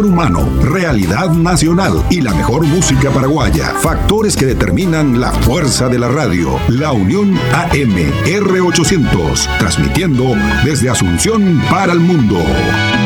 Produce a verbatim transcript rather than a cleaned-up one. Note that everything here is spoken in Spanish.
humano, realidad nacional y la mejor música paraguaya. Factores que determinan la fuerza de la radio. La Unión A M R ochocientos, transmitiendo desde Asunción para el mundo.